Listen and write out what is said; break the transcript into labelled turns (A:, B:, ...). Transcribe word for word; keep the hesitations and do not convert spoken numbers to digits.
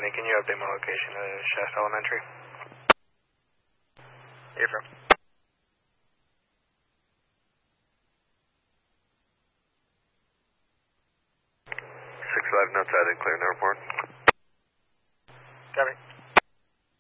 A: County, can you update my location to Shasta Elementary? Affirm.
B: six five notes added, clear in the report.
A: Copy.